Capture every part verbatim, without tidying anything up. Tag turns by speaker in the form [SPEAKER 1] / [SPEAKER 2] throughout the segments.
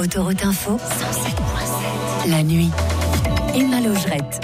[SPEAKER 1] Autoroute Info, cent sept virgule sept. La nuit. Emma Logerette.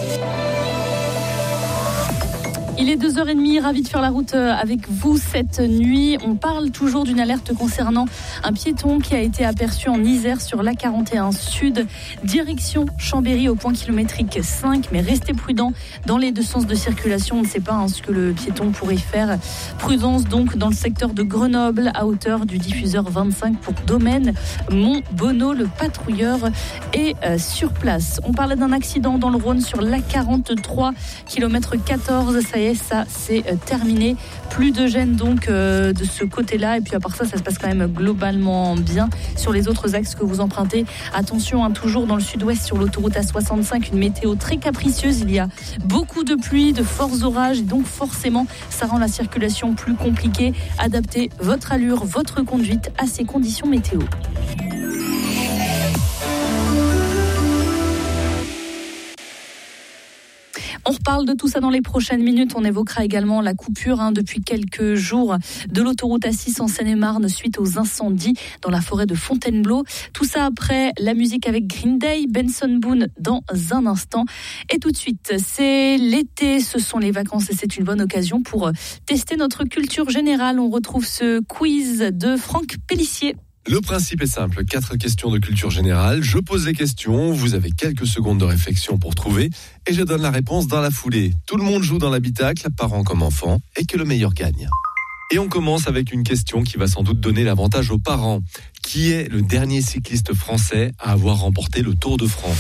[SPEAKER 2] Il est deux heures trente, ravi de faire la route avec vous cette nuit. On parle toujours d'une alerte concernant un piéton qui a été aperçu en Isère sur l'A quarante et un Sud, direction Chambéry au point kilométrique cinq. Mais restez prudents dans les deux sens de circulation. On ne sait pas hein, ce que le piéton pourrait faire. Prudence donc dans le secteur de Grenoble à hauteur du diffuseur vingt-cinq pour Domaine Montbonneau. Le patrouilleur est euh, sur place. On parlait d'un accident dans le Rhône sur l'A quarante-trois, kilomètre quatorze. Ça y est, ça c'est terminé. Plus de gêne donc euh, de ce côté-là. Et puis à part ça, ça se passe quand même globalement bien sur les autres axes que vous empruntez. Attention, hein, toujours dans le sud-ouest sur l'autoroute A soixante-cinq, une météo très capricieuse. Il y a beaucoup de pluie, de forts orages et donc forcément, ça rend la circulation plus compliquée. Adaptez votre allure, votre conduite à ces conditions météo. On reparle de tout ça dans les prochaines minutes. On évoquera également la coupure hein, depuis quelques jours de l'autoroute A six en Seine-et-Marne suite aux incendies dans la forêt de Fontainebleau. Tout ça après la musique avec Green Day, Benson Boone dans un instant. Et tout de suite, c'est l'été, ce sont les vacances et c'est une bonne occasion pour tester notre culture générale. On retrouve ce quiz de Franck Pellissier.
[SPEAKER 3] Le principe est simple, quatre questions de culture générale. Je pose les questions, vous avez quelques secondes de réflexion pour trouver et je donne la réponse dans la foulée. Tout le monde joue dans l'habitacle, parents comme enfants, et que le meilleur gagne. Et on commence avec une question qui va sans doute donner l'avantage aux parents. Qui est le dernier cycliste français à avoir remporté le Tour de France ?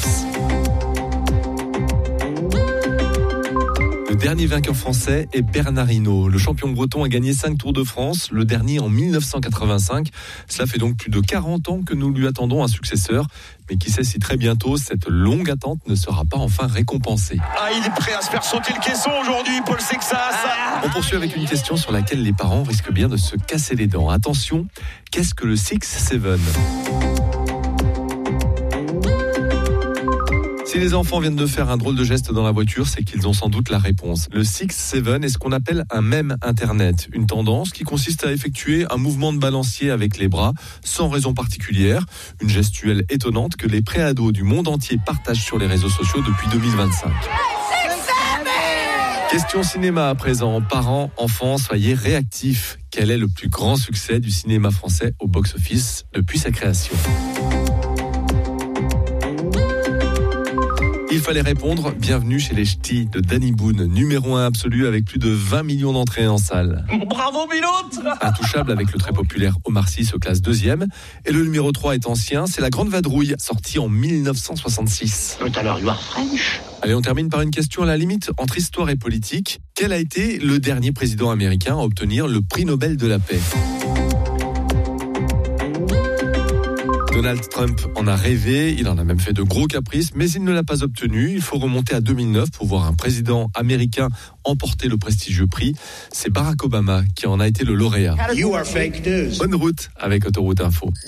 [SPEAKER 3] Le dernier vainqueur français est Bernard Hinault. Le champion breton a gagné cinq Tours de France, le dernier en dix-neuf cent quatre-vingt-cinq. Cela fait donc plus de quarante ans que nous lui attendons un successeur. Mais qui sait si très bientôt, cette longue attente ne sera pas enfin récompensée.
[SPEAKER 4] Ah, il est prêt à se faire sauter le caisson aujourd'hui, Paul Sexas. Ah.
[SPEAKER 3] On poursuit avec une question sur laquelle les parents risquent bien de se casser les dents. Attention, qu'est-ce que le six sept ? Si les enfants viennent de faire un drôle de geste dans la voiture, c'est qu'ils ont sans doute la réponse. Le six sept est ce qu'on appelle un mème internet, une tendance qui consiste à effectuer un mouvement de balancier avec les bras, sans raison particulière, une gestuelle étonnante que les préados du monde entier partagent sur les réseaux sociaux depuis deux mille vingt-cinq. Question cinéma à présent. Parents, enfants, soyez réactifs. Quel est le plus grand succès du cinéma français au box-office depuis sa création ? Il fallait répondre, bienvenue chez les Ch'tis de Danny Boone, numéro un absolu avec plus de vingt millions d'entrées en salle.
[SPEAKER 4] Bravo Biloute.
[SPEAKER 3] Intouchable avec le très populaire Omar Sy se classe deuxième. Et le numéro trois est ancien, c'est La Grande Vadrouille, sorti en dix-neuf cent soixante-six.
[SPEAKER 4] Tout à l'heure, you are French.
[SPEAKER 3] Allez, on termine par une question à la limite entre histoire et politique. Quel a été le dernier président américain à obtenir le prix Nobel de la paix ? Donald Trump en a rêvé, il en a même fait de gros caprices, mais il ne l'a pas obtenu. Il faut remonter à deux mille neuf pour voir un président américain emporter le prestigieux prix. C'est Barack Obama qui en a été le lauréat.
[SPEAKER 4] You are fake news.
[SPEAKER 3] Bonne route avec Autoroute Info.